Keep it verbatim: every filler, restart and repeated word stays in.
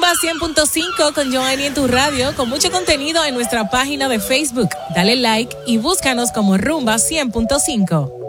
Rumba cien punto cinco con Joanny en tu radio, con mucho contenido en nuestra página de Facebook. Dale like y búscanos como Rumba cien punto cinco.